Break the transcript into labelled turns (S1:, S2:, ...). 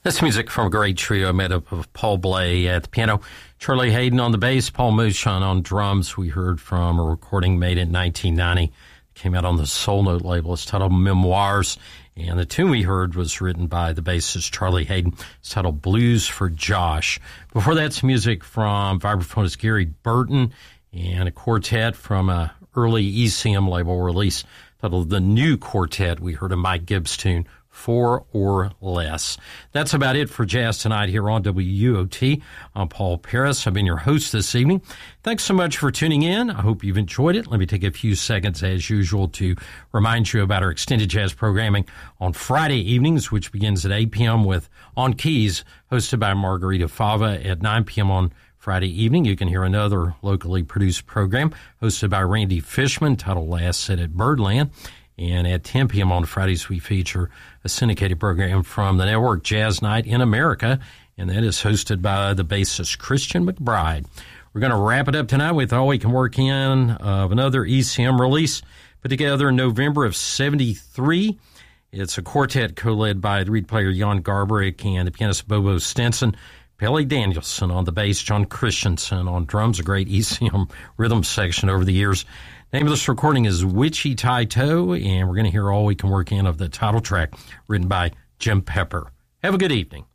S1: That's music from a great trio made up of Paul Bley at the piano, Charlie Hayden on the bass, Paul Moshon on drums. We heard from a recording made in 1990. It came out on the Soul Note label. It's titled Memoirs, and the tune we heard was written by the bassist Charlie Hayden. It's titled Blues for Josh. Before that's music from vibraphonist Gary Burton and a quartet from a early ECM label release titled The New Quartet. We heard a Mike Gibbs tune, Four or Less. That's about it for Jazz Tonight here on WUOT. I'm Paul Paris. I've been your host this evening. Thanks so much for tuning in. I hope you've enjoyed it. Let me take a few seconds, as usual, to remind you about our extended jazz programming on Friday evenings, which begins at 8 p.m. with On Keys, hosted by Margarita Fava at 9 p.m. on Friday evening. You can hear another locally produced program hosted by Randy Fishman titled Last Set at Birdland. And at 10 p.m. on Fridays, we feature a syndicated program from the network Jazz Night in America, and that is hosted by the bassist Christian McBride. We're going to wrap it up tonight with All We Can Work In of another ECM release put together in November of 73. It's a quartet co-led by the reed player Jan Garbarek and the pianist Bobo Stenson, Pelly Danielson on the bass, John Christensen on drums, a great ECM rhythm section over the years. Name of this recording is Witchy Tai Toe, and we're going to hear All We Can Work In of the title track written by Jim Pepper. Have a good evening.